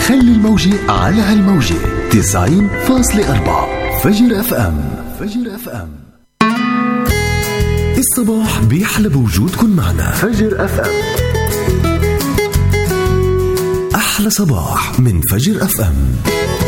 خلي الموجة على هالموجة 90.4 فجر اف ام. فجر اف ام، الصباح بيحلى بوجودكن معنا. فجر اف ام، احلى صباح من فجر اف ام.